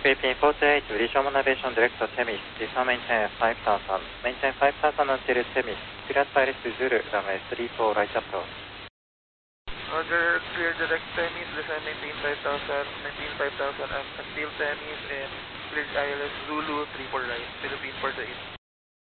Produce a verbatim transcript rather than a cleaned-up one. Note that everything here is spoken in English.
Philippine forty-eight, visual navigation direct to Temis. Descend maintain five thousand. Maintain five thousand until Temis. Clear pilot to Zulu, runway three four right approach. Roger, clear direct Temis, descend maintain five thousand, maintain five thousand until Temis, and clear I L S Zulu three four right, Philippine forty-eight.